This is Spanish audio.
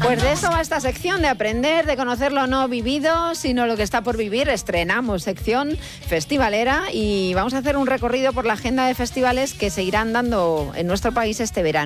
Pues de eso va esta sección, de aprender, de conocer lo no vivido, sino lo que está por vivir. Estrenamos sección festivalera y vamos a hacer un recorrido por la agenda de festivales que se irán dando en nuestro país este verano.